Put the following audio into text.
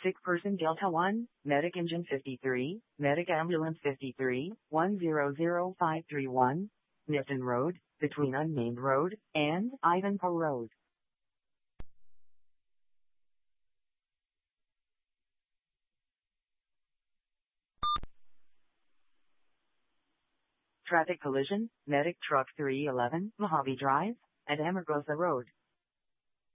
Sick person Delta 1, Medic Engine 53, Medic Ambulance 53, 100531, Nipton Road, between Unnamed Road and Ivanpah Road. Traffic collision, Medic Truck 311, Mojave Drive, at Amargosa Road.